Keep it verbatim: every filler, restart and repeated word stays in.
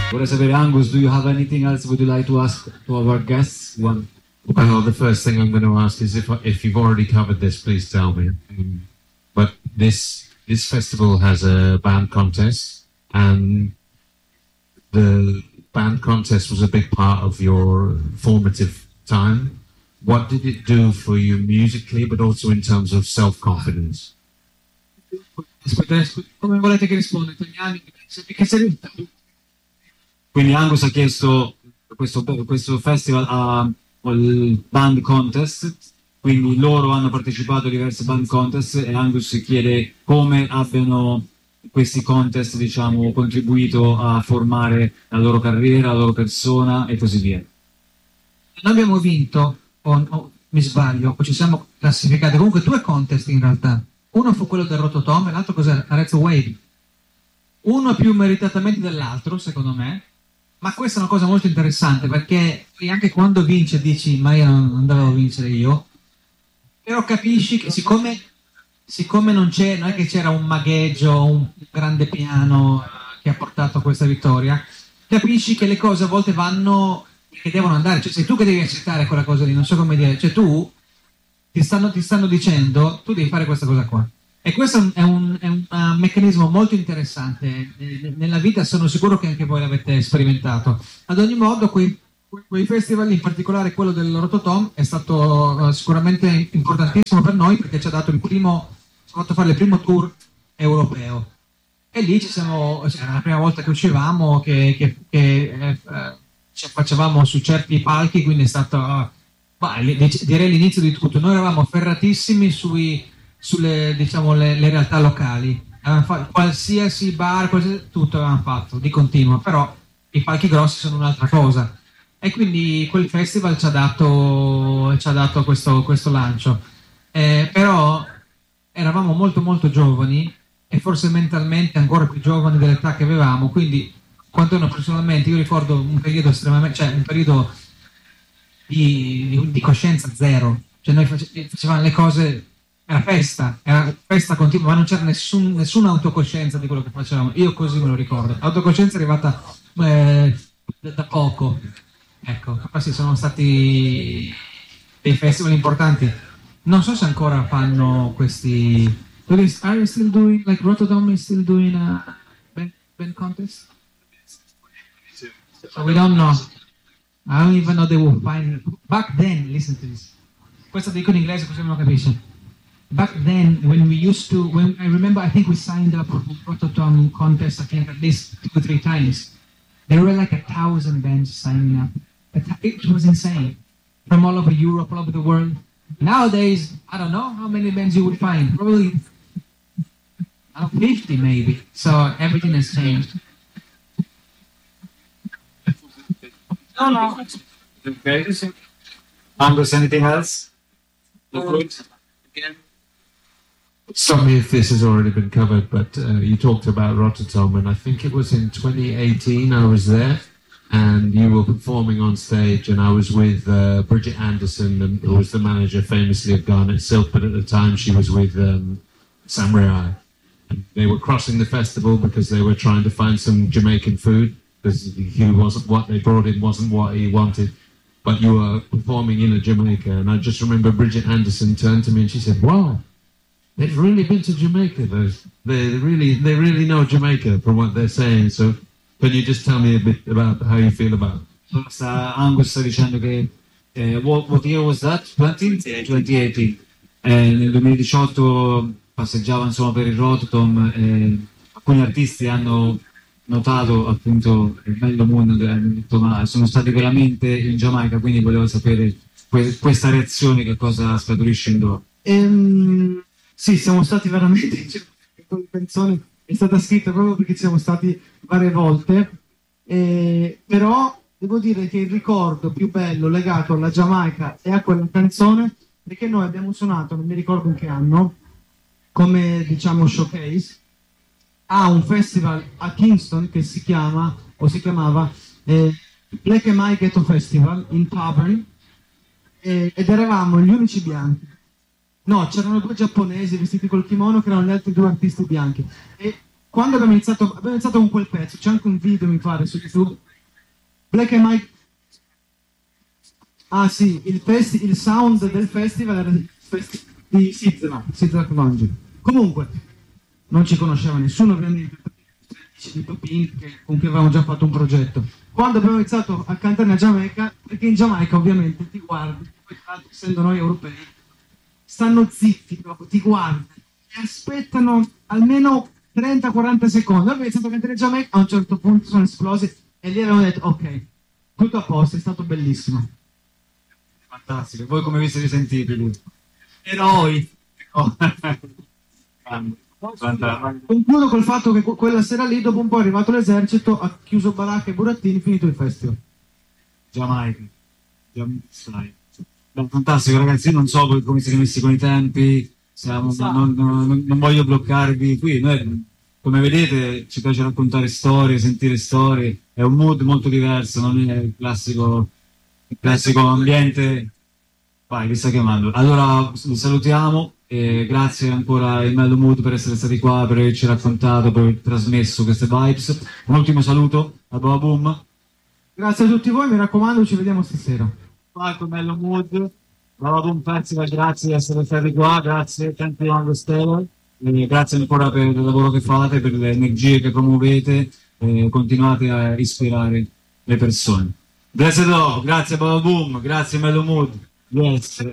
Vorrei sapere, Angus, do you have anything else would you like to ask to our guests? One. Well, the first thing I'm going to ask is if if you've already covered this, please tell me. Um, but this this festival has a band contest, and the band contest was a big part of your formative time. What did it do for you musically, but also in terms of self-confidence? Come volete che risponda? Italiani? Che sei... Quindi Angus ha chiesto questo, questo festival a al band contest, quindi loro hanno partecipato a diverse band contest e Angus chiede come abbiano questi contest, diciamo, contribuito a formare la loro carriera, la loro persona e così via. Noi abbiamo vinto, o, o mi sbaglio, o ci siamo classificati comunque due contest in realtà. Uno fu quello del Rototom e l'altro cos'era? Arezzo Wave. Uno più meritatamente dell'altro, secondo me. Ma questa è una cosa molto interessante, perché anche quando vince dici ma io non dovevo vincere io, però capisci che siccome, siccome non c'è, non è che c'era un magheggio, un grande piano che ha portato a questa vittoria, capisci che le cose a volte vanno, che devono andare, cioè sei tu che devi accettare quella cosa lì, non so come dire, cioè tu ti stanno, ti stanno dicendo tu devi fare questa cosa qua. E questo è un, è un uh, meccanismo molto interessante nella vita, sono sicuro che anche voi l'avete sperimentato. Ad ogni modo, quei, quei festival, in particolare quello del Rototom, è stato uh, sicuramente importantissimo per noi perché ci ha dato il primo, ci ha fatto fare il primo tour europeo. E lì ci siamo, cioè, era la prima volta che uscivamo, che, che, che eh, ci facevamo su certi palchi, quindi è stato, uh, bah, direi l'inizio di tutto. Noi eravamo ferratissimi sui sulle, diciamo, le, le realtà locali, fatto, qualsiasi bar, qualsiasi, tutto avevamo fatto di continuo, però i palchi grossi sono un'altra cosa e quindi quel festival ci ha dato, ci ha dato questo, questo lancio, eh, però eravamo molto molto giovani e forse mentalmente ancora più giovani dell'età che avevamo, quindi quantomeno personalmente io ricordo un periodo estremamente, cioè un periodo di, di, di coscienza zero, cioè noi face, facevamo le cose. Era festa, era festa continua, ma non c'era nessun, nessuna autocoscienza di quello che facevamo. Io così me lo ricordo. L'autocoscienza è arrivata eh, da, da poco. Ecco, questi sono stati dei festival importanti. Non so se ancora fanno questi. Are you still doing, like Rotterdam is still doing a band, band contest? So we don't know. I don't even know they will find. Back then, listen to this. Questo dico in inglese così non lo capisce. Back then, when we used to, when I remember, I think we signed up for the Rototom contest, I think at least two or three times. There were like a thousand bands signing up. It was insane. From all over Europe, all over the world. Nowadays, I don't know how many bands you would find. Probably, I don't know, fifty maybe. So everything has changed. No, no. Okay. Angus, anything else? The fruit? Again? Stop me if this has already been covered, but uh, you talked about Rotterdam, and I think it was in twenty eighteen I was there, and you were performing on stage, and I was with uh, Bridget Anderson, who was the manager famously of Garnet Silk, but at the time she was with um, Samurai. And they were crossing the festival because they were trying to find some Jamaican food, because he wasn't, what they brought in wasn't what he wanted. But you were performing in a Jamaica, and I just remember Bridget Anderson turned to me and she said, "Wow, they've really been to Jamaica. Those, they really, they really know Jamaica from what they're saying." So, can you just tell me a bit about how you feel about it? Sta, Angus sta dicendo che eh, what, what year was that? twenty eighteen. Eh, nel duemiladiciotto passeggiava insomma per il Rotterdam. Eh, alcuni artisti hanno notato appunto il bello mondo detto, ma sono stati veramente in Giamaica, quindi volevo sapere que- questa reazione che cosa scaturisce in loro. Ehm, sì, siamo stati veramente, quella canzone è stata scritta proprio perché siamo stati varie volte, eh, però devo dire che il ricordo più bello legato alla Giamaica e a quella canzone è che noi abbiamo suonato, non mi ricordo in che anno, come diciamo showcase a un festival a Kingston che si chiama o si chiamava eh, Black and My Ghetto Festival in Tavern, eh, ed eravamo gli unici bianchi. No, c'erano due giapponesi vestiti col kimono che erano gli altri due artisti bianchi, e quando abbiamo iniziato, abbiamo iniziato con quel pezzo, c'è anche un video mi pare su YouTube, Black and Mike. Ah sì, il, festi- il sound del festival era il festi- di Sizema, Sizema Congi. Comunque, non ci conosceva nessuno ovviamente, di Topin, che- con cui avevamo già fatto un progetto. Quando abbiamo iniziato a cantare in Giamaica, perché in Giamaica ovviamente ti guardi, poi tra l'altro, essendo noi europei, stanno zitti proprio, ti guardano, e aspettano almeno trenta quaranta secondi. Abbiamo iniziato a cantare in Giamaica, a un certo punto sono esplosi e lì avevamo detto ok, tutto a posto, è stato bellissimo. Fantastico. Voi come vi siete sentiti lì? Eroi! Oh. Fantastico. Concludo col fatto che que- quella sera lì, dopo un po' è arrivato l'esercito, ha chiuso baracca e burattini, finito il festival. Giamaica. Giam- sai. Beh, fantastico ragazzi, io non so voi come siete messi con i tempi, siamo- non, non- non voglio bloccarvi qui, noi come vedete ci piace raccontare storie, sentire storie, è un mood molto diverso, non è il classico, il classico ambiente. Vai, vi sta chiamando. Allora vi salutiamo e grazie ancora a Mellow Mood per essere stati qua, per averci raccontato, per aver trasmesso queste vibes. Un ultimo saluto a Baba Boom. Grazie a tutti voi, mi raccomando, ci vediamo stasera. Marco Mellow Mood, Baba Boom Festival, grazie di essere stati qua, grazie, tanti anni Stella, e grazie ancora per il lavoro che fate, per le energie che promuovete, e continuate a ispirare le persone. Grazie a Dopo, grazie a Baba Boom, grazie a Mellow Mood. Yes.